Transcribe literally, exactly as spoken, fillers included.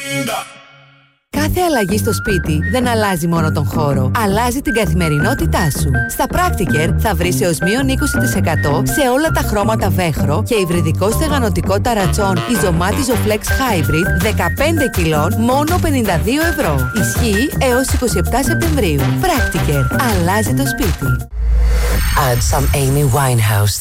Κάθε αλλαγή στο σπίτι δεν αλλάζει μόνο τον χώρο, αλλάζει την καθημερινότητά σου. Στα Practiker θα βρεις έως μείον είκοσι τοις εκατό σε όλα τα χρώματα βέχρο και υβριδικό στεγανοτικό ταρατσόν Ιζωμάτιζο Flex Hybrid δεκαπέντε κιλών μόνο πενήντα δύο ευρώ. Ισχύει έως εικοστή εβδόμη Σεπτεμβρίου. Practiker. Αλλάζει το σπίτι. Add some Amy Winehouse